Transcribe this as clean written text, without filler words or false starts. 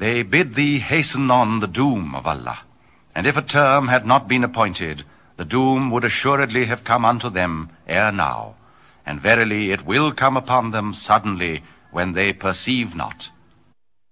They bid thee hasten on the doom of Allah. And if a term had not been appointed, the doom would assuredly have come unto them ere now. And verily it will come upon them suddenly, when they perceive not.